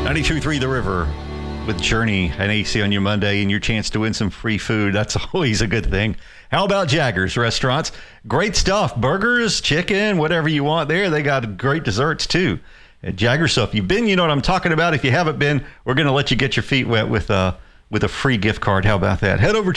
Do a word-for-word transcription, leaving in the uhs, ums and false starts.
ninety-two point three The River with Journey and A C on your Monday and your chance to win some free food. That's always a good thing. How about Jaggers Restaurants? Great stuff. Burgers, chicken, whatever you want there. They got great desserts too at Jaggers. So if you've been, you know what I'm talking about. If you haven't been, we're going to let you get your feet wet with, uh, with a free gift card. How about that? Head over